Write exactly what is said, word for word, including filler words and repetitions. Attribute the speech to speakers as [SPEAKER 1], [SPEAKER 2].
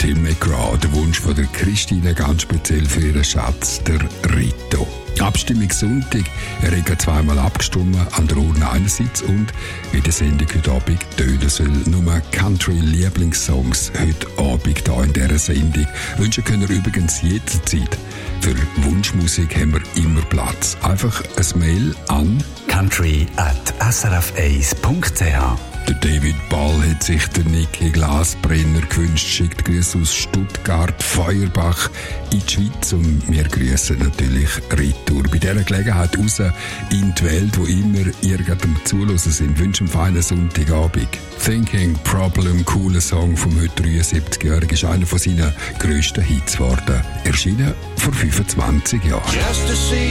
[SPEAKER 1] Tim McGraw, der Wunsch von der Christine ganz speziell für ihren Schatz, der Rito. Abstimmung Sonntag, Erika zweimal abgestimmt, an der Urne einerseits und wie die Sendung heute Abend tönen soll, nur Country-Lieblingssongs heute Abend hier in dieser Sendung. Wünschen können wir übrigens jederzeit. Für Wunschmusik haben wir immer Platz. Einfach ein Mail an
[SPEAKER 2] country at s r f eins punkt c h.
[SPEAKER 1] Der David Ball hat sich der Niki Glasbrenner gewünscht, schickt Grüße aus Stuttgart, Feuerbach in die Schweiz und wir grüßen natürlich Retour. Bei dieser Gelegenheit raus in die Welt, wo immer ihr gerade am Zuhören sind, wünschen einen feinen Sonntagabend. Thinking Problem, cooler Song vom heute dreiundsiebzigjährigen, ist einer von seinen grössten Hits geworden. Erschienen vor fünfundzwanzig Jahren.
[SPEAKER 3] Just to see